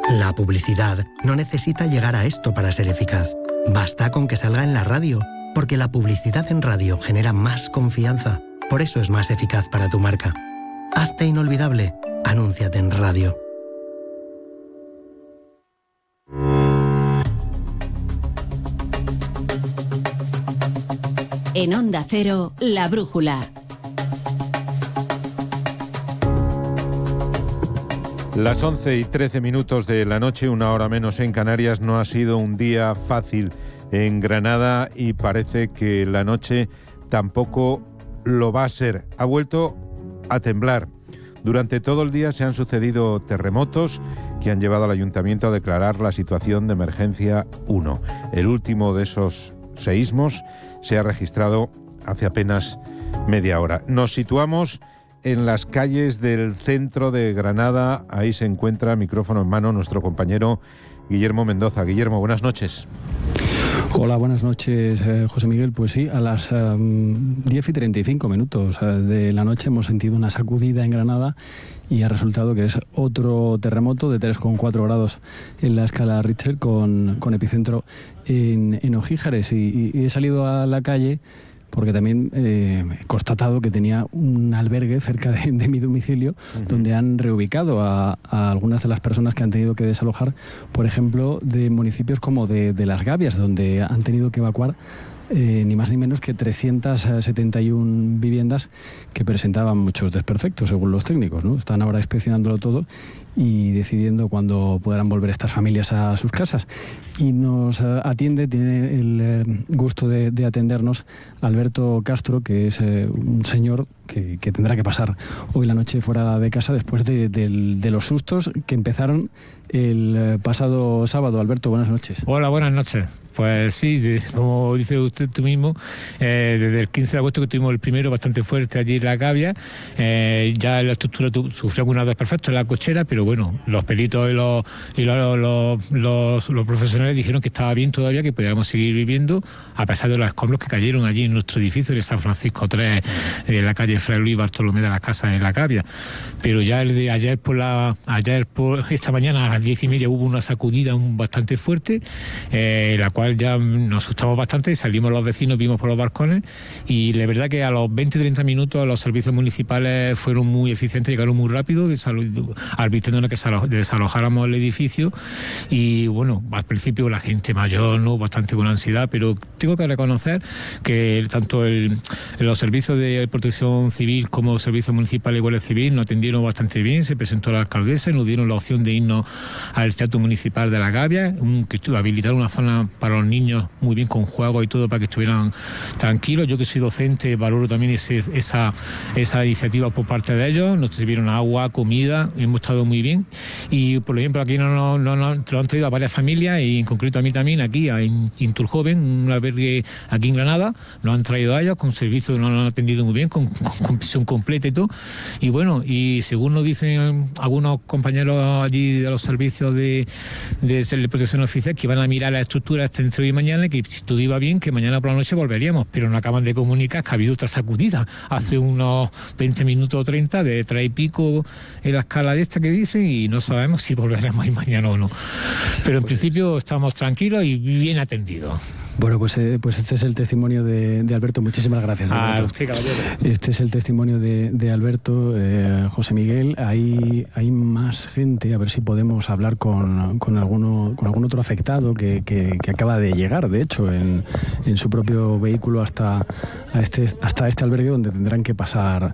La publicidad no necesita llegar a esto para ser eficaz. Basta con que salga en la radio, porque la publicidad en radio genera más confianza. Por eso es más eficaz para tu marca. Hazte inolvidable. Anúnciate en radio. En Onda Cero, La Brújula. Las 11:13 de la noche, una hora menos en Canarias. No ha sido un día fácil en Granada y parece que la noche tampoco lo va a ser. Ha vuelto a temblar. Durante todo el día se han sucedido terremotos que han llevado al ayuntamiento a declarar la situación de emergencia 1. El último de esos seísmos se ha registrado hace apenas media hora. Nos situamos en las calles del centro de Granada. Ahí se encuentra, micrófono en mano, nuestro compañero Guillermo Mendoza. Guillermo, buenas noches. Hola, buenas noches, José Miguel. Pues sí, a las 10:35 de la noche hemos sentido una sacudida en Granada y ha resultado que es otro terremoto de 3,4 grados en la escala Richter con epicentro en Ojíjares. Y he salido a la calle porque también he constatado que tenía un albergue cerca de mi domicilio, donde han reubicado a algunas de las personas que han tenido que desalojar, por ejemplo, de municipios como de Las Gavias, donde han tenido que evacuar ni más ni menos que 371 viviendas que presentaban muchos desperfectos, según los técnicos, ¿no? Están ahora inspeccionándolo todo y decidiendo cuándo podrán volver estas familias a sus casas. Y nos atiende, tiene el gusto de atendernos, Alberto Castro, que es un señor que tendrá que pasar hoy la noche fuera de casa después de los sustos que empezaron el pasado sábado. Alberto, buenas noches. Hola, buenas noches. Pues sí, como dice usted tú mismo, desde el 15 de agosto que tuvimos el primero bastante fuerte allí en La Gavia, ya la estructura sufrió algunos desperfectos en la cochera, pero bueno, los peritos y los profesionales dijeron que estaba bien todavía, que podíamos seguir viviendo, a pesar de los escombros que cayeron allí en nuestro edificio de San Francisco 3, de la calle Fray Luis Bartolomé de las Casas en La Gavia. Pero ya el de ayer por esta mañana a las 10:30 hubo una sacudida bastante fuerte, la cual ya nos asustamos bastante, salimos los vecinos, vimos por los balcones y la verdad que a los 20-30 minutos los servicios municipales fueron muy eficientes, llegaron muy rápido, advirtiéndonos que desalojáramos el edificio. Y bueno, al principio la gente mayor, ¿no?, bastante con ansiedad, pero tengo que reconocer que tanto los servicios de protección civil como los servicios municipales de Guardia Civil nos atendieron bastante bien. Se presentó la alcaldesa y nos dieron la opción de irnos al Teatro Municipal de La Gavia, que habilitaron una zona para los niños muy bien, con juegos y todo, para que estuvieran tranquilos. Yo, que soy docente, valoro también esa iniciativa por parte de ellos. Nos sirvieron agua, comida, hemos estado muy bien. Y por ejemplo aquí nos lo han traído a varias familias, y en concreto a mí también, aquí en Inturjoven, un albergue aquí en Granada, nos han traído a ellos con servicio, nos han atendido muy bien, con pensión completa y todo. Y bueno, y según nos dicen algunos compañeros allí de los servicios de protección oficial, que van a mirar la estructura entre hoy y mañana, que si todo iba bien, que mañana por la noche volveríamos, pero nos acaban de comunicar que ha habido otra sacudida hace unos 20 minutos o 30 de 3 y pico en la escala de esta que dicen, y no sabemos si volveremos ahí mañana o no, pero en principio estamos tranquilos y bien atendidos. Bueno, pues este es el testimonio de Alberto. Muchísimas gracias, Alberto. Usted, caballero. Este es el testimonio de Alberto. José Miguel, hay más gente, a ver si podemos hablar con algún otro afectado que acaba de llegar, de hecho, en su propio vehículo hasta este albergue, donde tendrán que pasar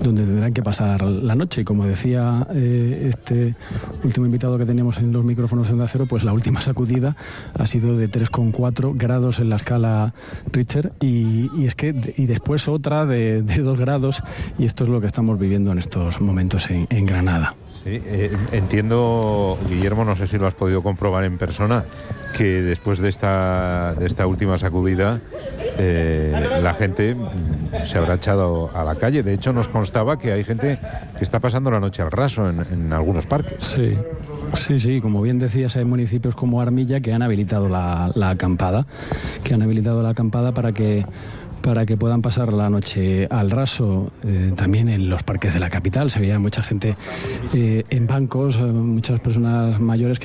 la noche. Y como decía este último invitado que teníamos en los micrófonos de Onda Cero, pues la última sacudida ha sido de 3,4 grados en la escala Richter, y después otra de 2 grados, y esto es lo que estamos viviendo en estos momentos en Granada. Sí, entiendo, Guillermo, no sé si lo has podido comprobar en persona, que después de esta última sacudida la gente se habrá echado a la calle. De hecho, nos constaba que hay gente que está pasando la noche al raso en algunos parques. Sí, como bien decías, hay municipios como Armilla que han habilitado la acampada, para que puedan pasar la noche al raso. También en los parques de la capital se veía mucha gente en bancos, muchas personas mayores